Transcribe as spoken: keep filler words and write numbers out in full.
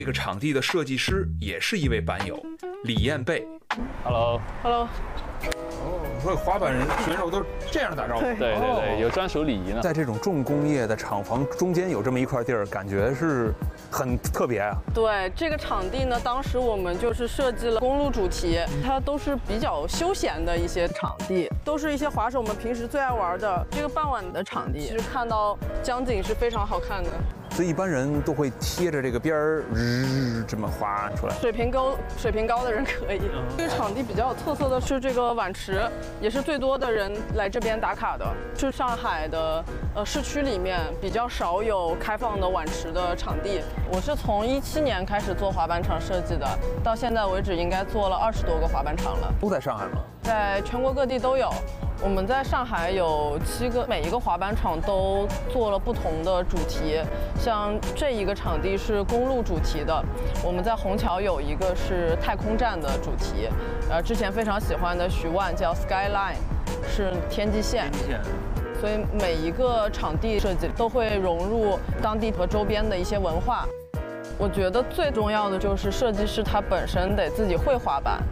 这个场地的设计师也是一位板友，李燕贝。 Hello，Hello。 哦，所以滑板人选手都是这样打招呼。 对对对，有专属礼仪呢。 在这种重工业的厂房中间有这么一块地儿，感觉是很特别啊。 对，这个场地呢，当时我们就是设计了公路主题，它都是比较休闲的一些场地，都是一些滑手们平时最爱玩的这个傍晚的场地。其实看到江景是非常好看的。 所以一般人都会贴着这个边儿，日这么滑出来。 水平高、水平高的人可以。这个场地比较有特色的是这个碗池，也是最多的人来这边打卡的。是上海的呃市区里面比较少有开放的碗池的场地。我是从一七年开始做滑板场设计的，到现在为止应该做了二十多个滑板场了。 都在上海吗？ 在全国各地都有。我们在上海有七个，每一个滑板场都做了不同的主题。像这一个场地是公路主题的，我们在虹桥有一个是太空站的主题。呃，之前非常喜欢的徐万叫 Skyline， 是天际线。天际线。所以每一个场地设计都会融入当地和周边的一些文化。我觉得最重要的就是设计师他本身得自己会滑板。